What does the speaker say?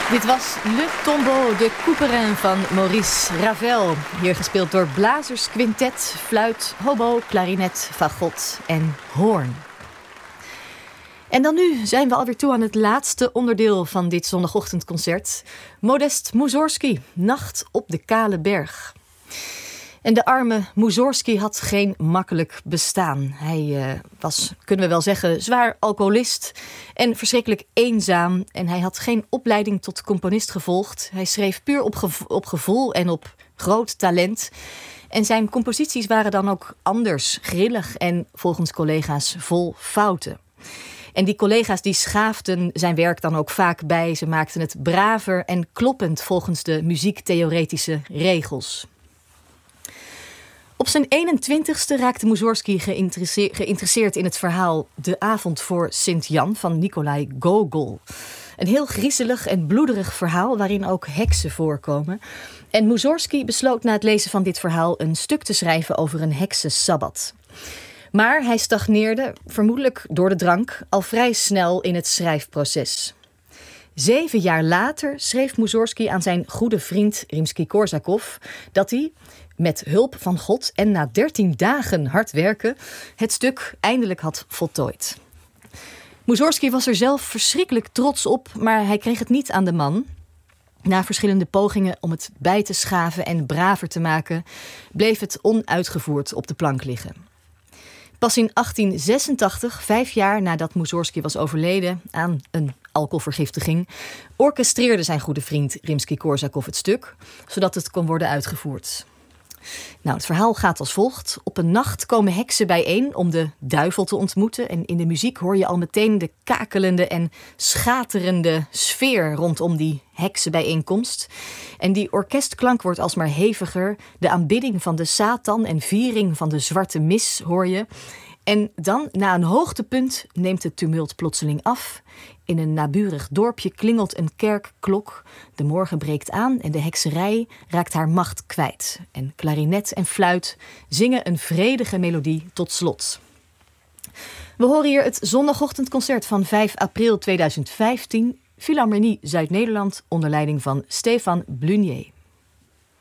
Dit was Le Tombeau de Couperin van Maurice Ravel. Hier gespeeld door blazers, quintet, fluit, hobo, klarinet, fagot en hoorn. En dan nu zijn we alweer toe aan het laatste onderdeel van dit zondagochtendconcert. Modest Mussorgsky, Nacht op de Kale Berg. En de arme Mussorgsky had geen makkelijk bestaan. Hij was, kunnen we wel zeggen, zwaar alcoholist en verschrikkelijk eenzaam. En hij had geen opleiding tot componist gevolgd. Hij schreef puur op gevoel en op groot talent. En zijn composities waren dan ook anders, grillig en volgens collega's vol fouten. En die collega's die schaafden zijn werk dan ook vaak bij. Ze maakten het braver en kloppend volgens de muziektheoretische regels. Op zijn 21ste raakte Mussorgsky geïnteresseerd in het verhaal De avond voor Sint-Jan van Nikolai Gogol. Een heel griezelig en bloederig verhaal waarin ook heksen voorkomen. En Mussorgsky besloot na het lezen van dit verhaal een stuk te schrijven over een heksensabbat. Maar hij stagneerde, vermoedelijk door de drank, al vrij snel in het schrijfproces. 7 jaar later schreef Mussorgsky aan zijn goede vriend Rimsky-Korsakov dat hij, met hulp van God en na 13 dagen hard werken, het stuk eindelijk had voltooid. Mussorgsky was er zelf verschrikkelijk trots op, maar hij kreeg het niet aan de man. Na verschillende pogingen om het bij te schaven en braver te maken, bleef het onuitgevoerd op de plank liggen. Pas in 1886, 5 jaar nadat Mussorgsky was overleden aan een alcoholvergiftiging, orchestreerde zijn goede vriend Rimsky-Korsakov het stuk, zodat het kon worden uitgevoerd. Nou, het verhaal gaat als volgt. Op een nacht komen heksen bijeen om de duivel te ontmoeten. En in de muziek hoor je al meteen de kakelende en schaterende sfeer rondom die heksenbijeenkomst. En die orkestklank wordt alsmaar heviger. De aanbidding van de Satan en viering van de zwarte mis hoor je. En dan, na een hoogtepunt, neemt het tumult plotseling af. In een naburig dorpje klingelt een kerkklok. De morgen breekt aan en de hekserij raakt haar macht kwijt. En klarinet en fluit zingen een vredige melodie tot slot. We horen hier het zondagochtendconcert van 5 april 2015... Philharmonie Zuid-Nederland onder leiding van Stefan Blunier.